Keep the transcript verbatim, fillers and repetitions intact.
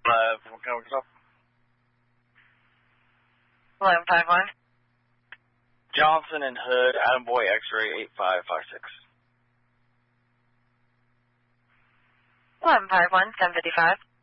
five, what can we stop? eleven five one. Johnson and Hood, Adam Boy, X-ray, eight five five six. eleven five one, seven fifty-five.